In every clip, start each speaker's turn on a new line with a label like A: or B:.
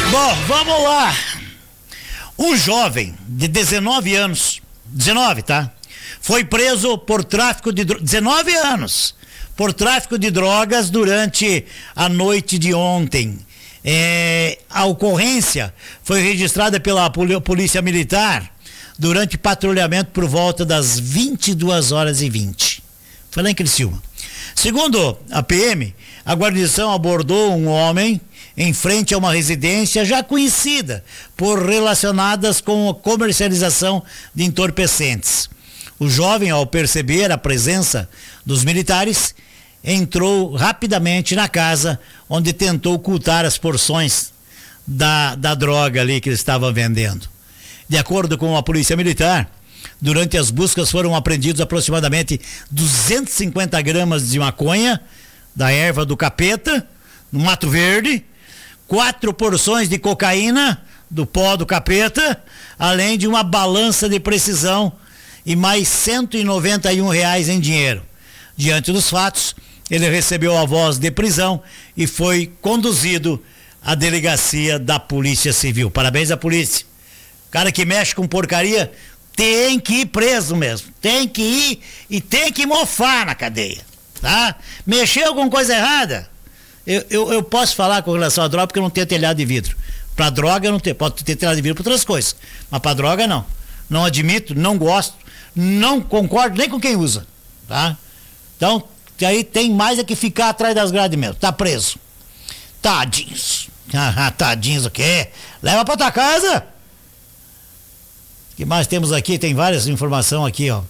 A: Bom, vamos lá. Um jovem de 19 anos, 19, tá? Foi preso por tráfico de 19 anos, por tráfico de drogas durante a noite de ontem. A ocorrência foi registrada pela Polícia Militar durante patrulhamento por volta das 22h20. Foi lá em Criciúma. Segundo a PM, a guarnição abordou um homem em frente a uma residência já conhecida por relacionadas com a comercialização de entorpecentes. O jovem, ao perceber a presença dos militares, entrou rapidamente na casa, onde tentou ocultar as porções da droga ali que ele estava vendendo. De acordo com a Polícia Militar, durante as buscas foram apreendidos aproximadamente 250 gramas de maconha, da erva do capeta, no Mato Verde, 4 porções de cocaína, do pó do capeta, além de uma balança de precisão e mais R$191 em dinheiro. Diante dos fatos, ele recebeu a voz de prisão e foi conduzido à delegacia da Polícia Civil. Parabéns à polícia. Cara que mexe com porcaria tem que ir preso mesmo. Tem que ir e tem que mofar na cadeia, tá? Mexeu com coisa errada? Eu posso falar com relação à droga porque eu não tenho telhado de vidro. Pra droga eu não tenho, pode ter telhado de vidro para outras coisas, mas pra droga não. Não admito, não gosto, não concordo nem com quem usa, tá? Então, aí tem mais é que ficar atrás das grades mesmo, tá preso. Tadinhos. Tadinhos o quê? Leva pra tua casa. O que mais temos aqui? Tem várias informações aqui, ó.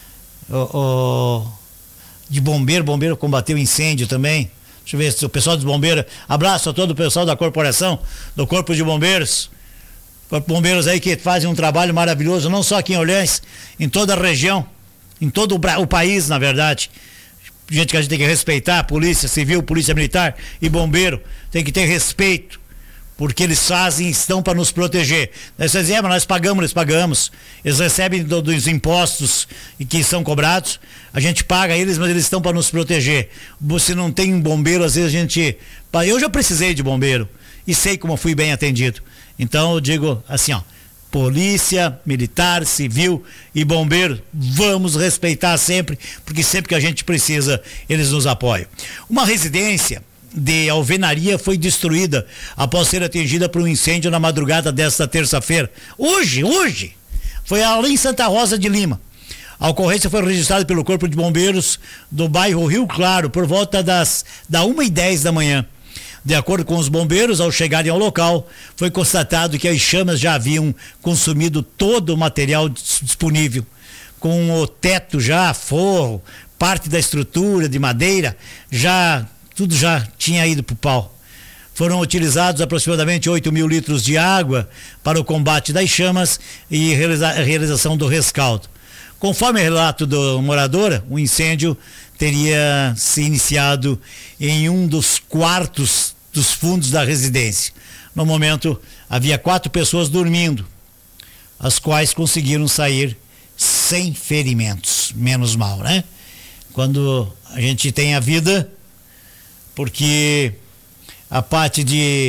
A: De bombeiro combateu incêndio também. Deixa eu ver se o pessoal dos bombeiros, abraço a todo o pessoal da corporação, do Corpo de Bombeiros. Corpo de Bombeiros aí que fazem um trabalho maravilhoso, não só aqui em Orleans, em toda a região, em todo o país, na verdade. Gente que a gente tem que respeitar, Polícia Civil, Polícia Militar e Bombeiro, tem que ter respeito, porque eles fazem, estão para nos proteger. Nós dizemos, nós pagamos, eles pagamos, eles recebem dos impostos que são cobrados, a gente paga eles, mas eles estão para nos proteger. Se não tem um bombeiro, às vezes a gente... Eu já precisei de bombeiro e sei como fui bem atendido. Então eu digo assim, ó, Polícia Militar, Civil e Bombeiro, vamos respeitar sempre, porque sempre que a gente precisa, eles nos apoiam. Uma residência de alvenaria foi destruída após ser atingida por um incêndio na madrugada desta terça-feira. Hoje! Foi ali em Santa Rosa de Lima. A ocorrência foi registrada pelo Corpo de Bombeiros do bairro Rio Claro por volta da 1h10 da manhã. De acordo com os bombeiros, ao chegarem ao local, foi constatado que as chamas já haviam consumido todo o material disponível, com o teto já, forro, parte da estrutura de madeira, tudo já tinha ido para o pau. Foram utilizados aproximadamente 8.000 litros de água para o combate das chamas e a realização do rescaldo. Conforme o relato do morador, o incêndio teria se iniciado em um dos quartos dos fundos da residência. No momento, havia 4 pessoas dormindo, as quais conseguiram sair sem ferimentos. Menos mal, né? Quando a gente tem a vida, porque a parte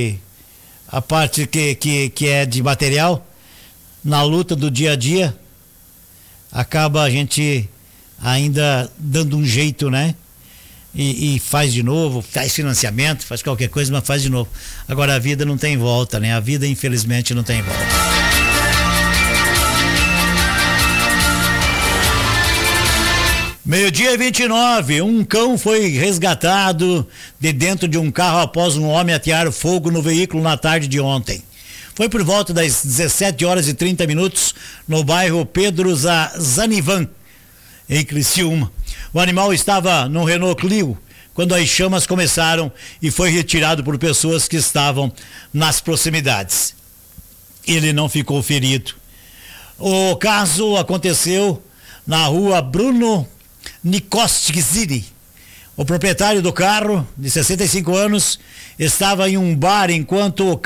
A: que é de material, na luta do dia a dia, acaba a gente ainda dando um jeito, né? E faz de novo, faz financiamento, faz qualquer coisa, mas faz de novo. Agora a vida não tem volta, né? A vida infelizmente não tem volta. Meio-dia e 29, um cão foi resgatado de dentro de um carro após um homem atear fogo no veículo na tarde de ontem. Foi por volta das 17h30 no bairro Pedro Zanivan, em Criciúma. O animal estava no Renault Clio quando as chamas começaram e foi retirado por pessoas que estavam nas proximidades. Ele não ficou ferido. O caso aconteceu na rua Bruno Nicostizini. O proprietário do carro, de 65 anos, estava em um bar enquanto o